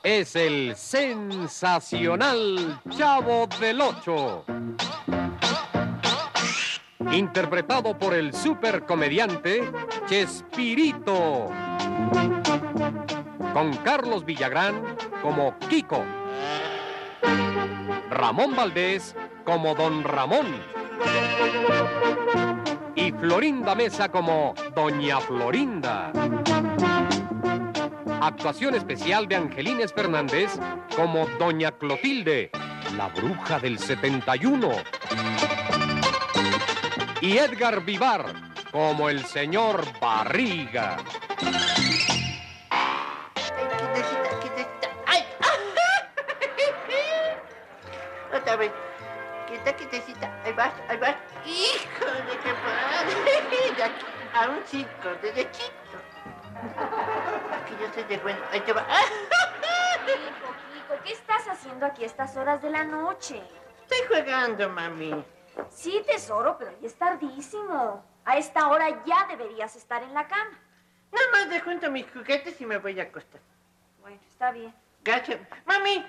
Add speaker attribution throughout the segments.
Speaker 1: es el sensacional Chavo del Ocho. Interpretado por el supercomediante Chespirito. Con Carlos Villagrán como Kiko. Ramón Valdés como Don Ramón. Y Florinda Mesa como Doña Florinda. Actuación especial de Angelines Fernández como Doña Clotilde, la bruja del 71. Y Edgar Vivar como el señor Barriga.
Speaker 2: ¡Ay! Otra vez. Quietecita. Ahí vas. ¡Hijo de qué padre! De aquí a un circo, derechito. Aquí yo soy de bueno. Ahí te va.
Speaker 3: Kiko, ¿qué estás haciendo aquí a estas horas de la noche?
Speaker 2: Estoy jugando, mami.
Speaker 3: Sí, tesoro, pero ya es tardísimo. A esta hora ya deberías estar en la cama.
Speaker 2: Nada más de junto mis juguetes y me voy a acostar.
Speaker 3: Bueno, está bien.
Speaker 2: Gracias. Mami.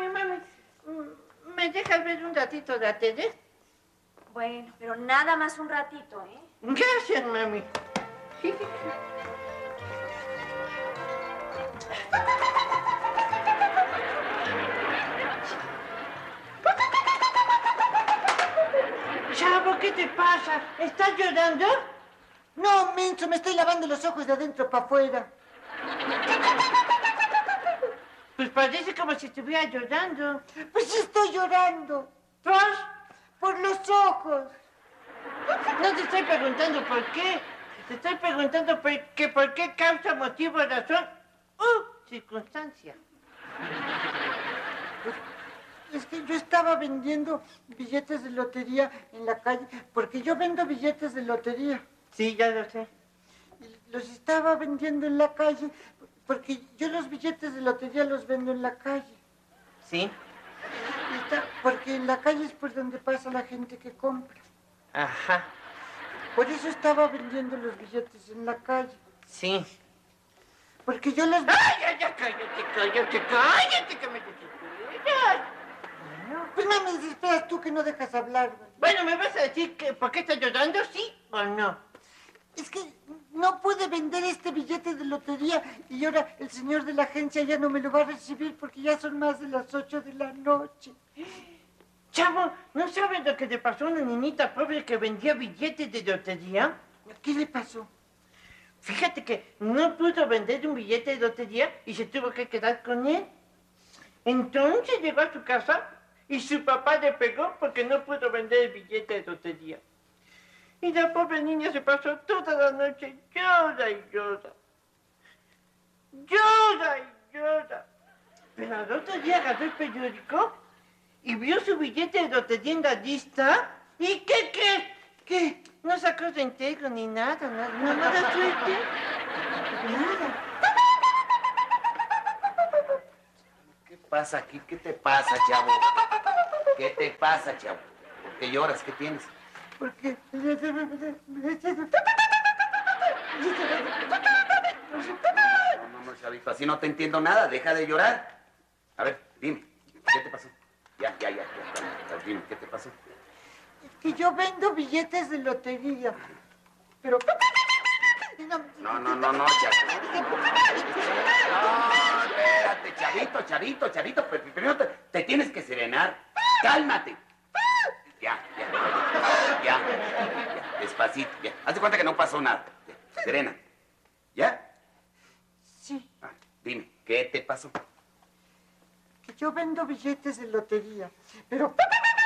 Speaker 2: ¿Me dejas ver un ratito de la tele?
Speaker 3: Bueno, pero nada más un ratito, ¿eh?
Speaker 2: Gracias, mami. Chavo, ¿qué te pasa? ¿Estás llorando?
Speaker 4: No, menso, me estoy lavando los ojos de adentro para afuera.
Speaker 2: Pues parece como si estuviera llorando.
Speaker 4: Pues sí estoy llorando. Por los ojos.
Speaker 2: No te estoy preguntando por qué. Te estoy preguntando por qué causa, motivo, razón circunstancia.
Speaker 4: Es que yo estaba vendiendo billetes de lotería en la calle, porque yo vendo billetes de lotería.
Speaker 2: Sí, ya lo sé.
Speaker 4: Los estaba vendiendo en la calle, porque yo los billetes de lotería los vendo en la calle.
Speaker 2: Sí.
Speaker 4: Porque en la calle es por donde pasa la gente que compra.
Speaker 2: Ajá.
Speaker 4: Por eso estaba vendiendo los billetes en la calle.
Speaker 2: Sí.
Speaker 4: Porque yo los...
Speaker 2: ¡Ay, ya, cállate, que me desesperas!
Speaker 4: Pues no me desesperas tú que no dejas hablar.
Speaker 2: Bueno, ¿me vas a decir que por qué estás llorando, sí o no?
Speaker 4: Es que no pude vender este billete de lotería y ahora el señor de la agencia ya no me lo va a recibir porque ya son más de las 8 de la noche.
Speaker 2: Chavo, ¿no sabes lo que le pasó a una niñita pobre que vendía billetes de lotería?
Speaker 4: ¿Qué le pasó?
Speaker 2: Fíjate que no pudo vender un billete de lotería y se tuvo que quedar con él. Entonces llegó a su casa y su papá le pegó porque no pudo vender el billete de lotería. Y la pobre niña se pasó toda la noche llora y llora. Llora y llora. Pero al otro día agarró el periódico y vio su billete de lotería en la lista. ¿Y qué crees? ¿Qué? No sacó reintegro ni nada, nada suerte. Nada.
Speaker 5: ¿Qué pasa aquí? ¿Qué te pasa, chavo? ¿Qué te pasa, chavo? ¿Por qué lloras? ¿Qué tienes?
Speaker 4: Porque...
Speaker 5: No, chavito, así no te entiendo nada. Deja de llorar. A ver, dime, ¿qué te pasó? Ya. Dime, ¿qué te pasó?
Speaker 4: Es que yo vendo billetes de lotería, pero...
Speaker 5: No, chavo. No, espérate, chavito. Primero te tienes que serenar. Cálmate. Ya. Despacito, ya. Haz de cuenta que no pasó nada. Ya, serena. ¿Ya?
Speaker 4: Sí.
Speaker 5: Dime, ¿qué te pasó?
Speaker 4: Que yo vendo billetes de lotería, pero...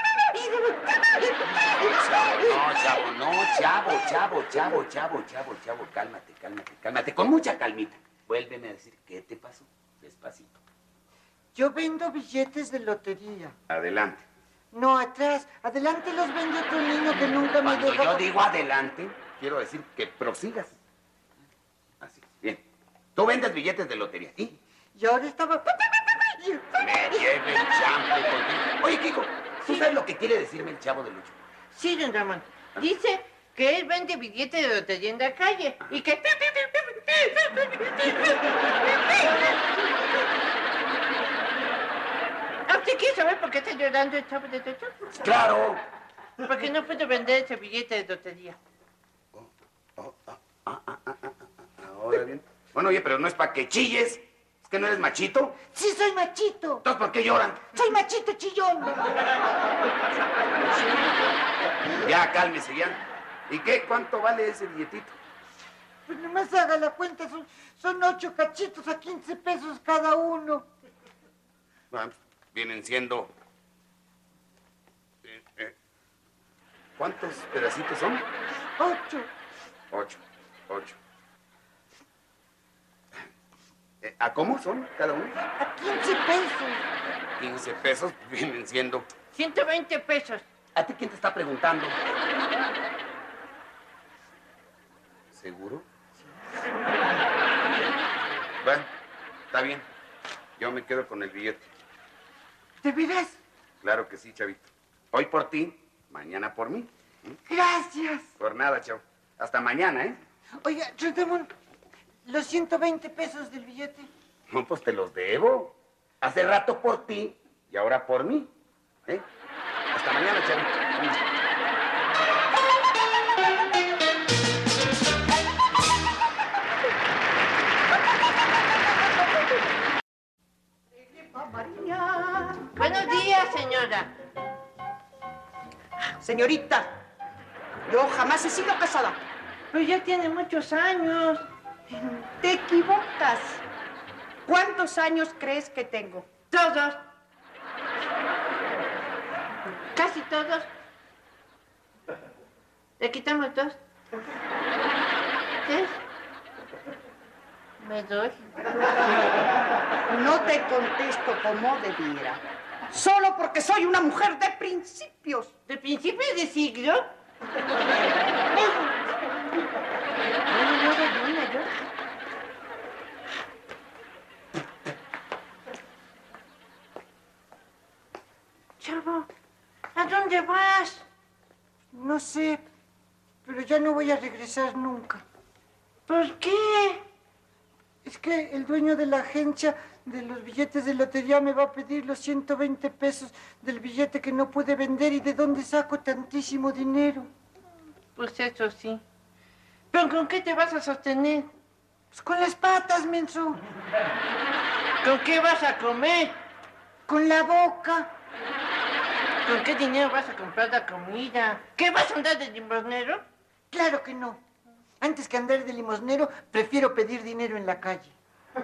Speaker 5: Chavo, cálmate, con mucha calmita. Vuélveme a decir, ¿qué te pasó? Despacito.
Speaker 4: Yo vendo billetes de lotería.
Speaker 5: Adelante.
Speaker 4: No, atrás. Adelante los vende otro niño que nunca me
Speaker 5: Cuando
Speaker 4: deja...
Speaker 5: yo digo adelante, quiero decir que prosigas. Así, bien. Tú vendes billetes de lotería, ¿y?
Speaker 4: Y ahora estaba...
Speaker 5: Me lleve el chample contigo. Oye, Kiko, ¿tú sabes lo que quiere decirme el Chavo del Ocho?
Speaker 2: Sí, don Ramón. Dice que él vende billetes de lotería en la calle y que... llorando el Chavo del Ocho?
Speaker 5: ¡Claro!
Speaker 2: Porque no puedo vender ese billete de lotería.
Speaker 5: Ahora bien. Bueno, oye, pero no es para que chilles. ¿Es que no eres machito?
Speaker 4: Sí, soy machito.
Speaker 5: Entonces, ¿por qué lloran?
Speaker 4: Soy machito chillón.
Speaker 5: Ya, cálmese, ya. ¿Y qué? ¿Cuánto vale ese billetito?
Speaker 4: Pues nomás haga la cuenta, son 8 cachitos a 15 pesos cada uno.
Speaker 5: Bueno, vienen siendo... ¿Cuántos pedacitos son?
Speaker 4: 8.
Speaker 5: 8. ¿A cómo son cada uno?
Speaker 4: A 15 pesos.
Speaker 5: 15 pesos vienen siendo...
Speaker 2: 120 pesos.
Speaker 5: ¿A ti quién te está preguntando? ¿Seguro? Bueno, está bien. Yo me quedo con el billete.
Speaker 4: ¿De veras?
Speaker 5: Claro que sí, chavito. Hoy por ti, mañana por mí.
Speaker 4: Gracias.
Speaker 5: Por nada, chavo. Hasta mañana, ¿eh?
Speaker 4: Oiga, Ramón, los 120 pesos del billete.
Speaker 5: No, pues te los debo. Hace rato por ti y ahora por mí. ¿Eh? Hasta mañana, chavito. Vamos.
Speaker 2: Buenos días, señora.
Speaker 6: Señorita, yo jamás he sido casada.
Speaker 2: Pues ya tiene muchos años.
Speaker 6: Te equivocas. ¿Cuántos años crees que tengo?
Speaker 2: Todos. Casi todos. ¿Le quitamos 2? 3. Me doy.
Speaker 6: No te contesto como debiera. Solo porque soy una mujer de principios.
Speaker 2: ¿De principio de siglo? Yo. Chavo, ¿a dónde vas?
Speaker 4: No sé, pero ya no voy a regresar nunca.
Speaker 2: ¿Por qué?
Speaker 4: Es que el dueño de la agencia de los billetes de lotería me va a pedir los 120 pesos del billete que no pude vender. ¿Y de dónde saco tantísimo dinero?
Speaker 2: Pues eso sí. ¿Pero con qué te vas a sostener?
Speaker 4: Pues con las patas, menso.
Speaker 2: ¿Con qué vas a comer?
Speaker 4: Con la boca.
Speaker 2: ¿Con qué dinero vas a comprar la comida? ¿Qué vas a andar de limosnero?
Speaker 4: Claro que no. Antes que andar de limosnero, prefiero pedir dinero en la calle.
Speaker 2: Por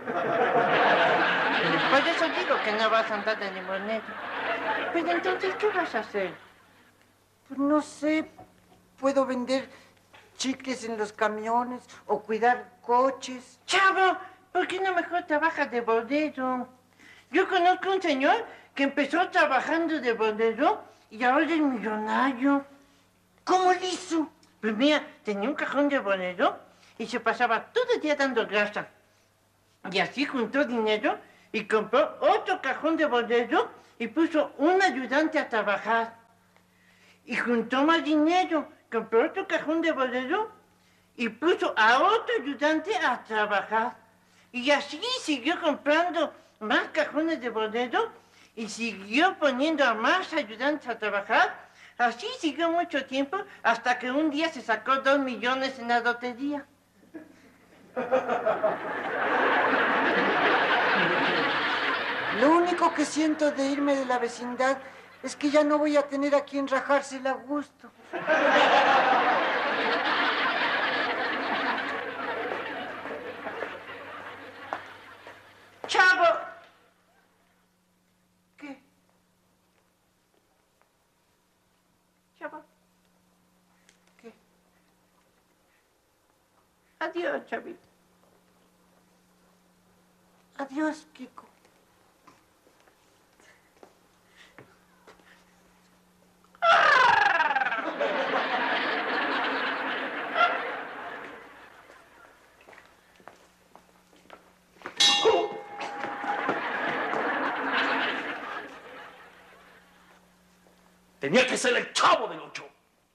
Speaker 2: eso digo que no vas a andar de limosnero. Pero entonces, ¿qué vas a hacer?
Speaker 4: Pues no sé, puedo vender chicles en los camiones o cuidar coches.
Speaker 2: Chavo, ¿por qué no mejor trabajas de bordero? Yo conozco un señor que empezó trabajando de bordero y ahora es millonario.
Speaker 4: ¿Cómo lo hizo?
Speaker 2: Pues mira, tenía un cajón de bordero y se pasaba todo el día dando grasa. Y así juntó dinero y compró otro cajón de bordero y puso un ayudante a trabajar. Y juntó más dinero, compró otro cajón de bordero y puso a otro ayudante a trabajar. Y así siguió comprando más cajones de bordero y siguió poniendo a más ayudantes a trabajar. Así siguió mucho tiempo hasta que un día se sacó 2 millones en la lotería.
Speaker 4: Lo único que siento de irme de la vecindad es que ya no voy a tener a quien rajársela a gusto.
Speaker 2: ¡Chavo!
Speaker 4: ¿Qué?
Speaker 2: Chavo.
Speaker 4: ¿Qué?
Speaker 2: Adiós, chavito.
Speaker 4: Adiós, Kiko.
Speaker 7: Tenía que ser el Chavo del Ocho.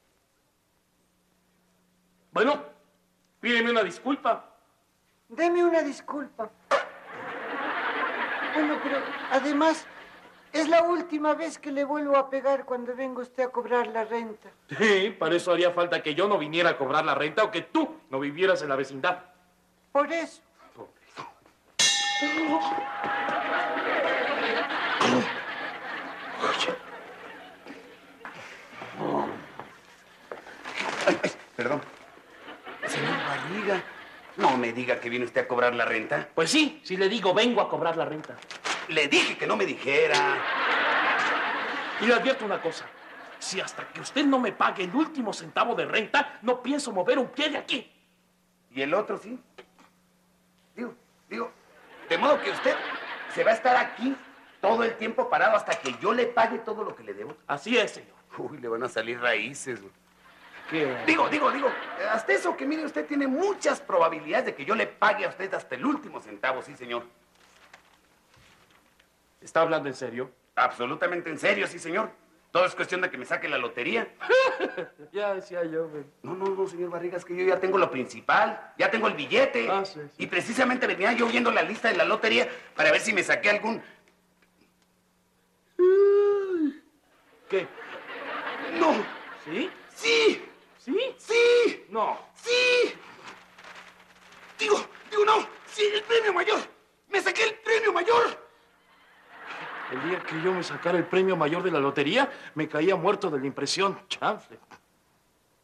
Speaker 7: Bueno, pídeme una disculpa.
Speaker 4: Deme una disculpa. Bueno, pero además, Es la última vez que le vuelvo a pegar cuando venga usted a cobrar la renta.
Speaker 7: Sí, para eso haría falta que yo no viniera a cobrar la renta o que tú no vivieras en la vecindad.
Speaker 4: Por eso.
Speaker 5: Ay, perdón. Señor Barriga, no me diga que viene usted a cobrar la renta.
Speaker 7: Pues sí, si le digo, vengo a cobrar la renta.
Speaker 5: Le dije que no me dijera.
Speaker 7: Y le advierto una cosa. Si hasta que usted no me pague el último centavo de renta, no pienso mover un pie de aquí.
Speaker 5: ¿Y el otro sí? Digo, de modo que usted se va a estar aquí todo el tiempo parado hasta que yo le pague todo lo que le debo.
Speaker 7: Así es, señor.
Speaker 5: Uy, le van a salir raíces.
Speaker 7: ¿Qué?
Speaker 5: Digo, hasta eso que mire, usted tiene muchas probabilidades de que yo le pague a usted hasta el último centavo, sí, señor.
Speaker 7: ¿Está hablando en serio?
Speaker 5: Absolutamente en serio, sí, señor. Todo es cuestión de que me saque la lotería.
Speaker 7: Ya decía yo, güey.
Speaker 5: No, señor Barriga, es que yo ya tengo lo principal. Ya tengo el billete.
Speaker 7: Ah, sí.
Speaker 5: Y precisamente venía yo viendo la lista de la lotería para ver si me saqué algún...
Speaker 7: ¿Qué?
Speaker 5: ¡No!
Speaker 7: ¿Sí?
Speaker 5: ¡Sí!
Speaker 7: ¿Sí?
Speaker 5: ¡Sí!
Speaker 7: No.
Speaker 5: ¡Sí! Digo, no. ¡Sí, el premio mayor! ¡Me saqué el premio mayor!
Speaker 7: El día que yo me sacara el premio mayor de la lotería, me caía muerto de la impresión. Chanfle.